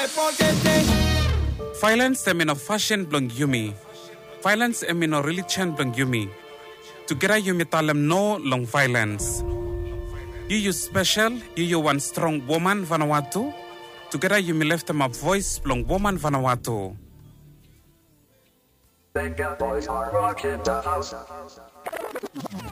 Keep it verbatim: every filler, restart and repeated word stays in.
Violence emino fashion blong yumi. Violence emino religion blong yumi. Together yumi talem no long violence. You you special, you you one strong woman Vanuatu. Together you me left them a voice blong woman Vanuatu. Benga boys are rocking the house.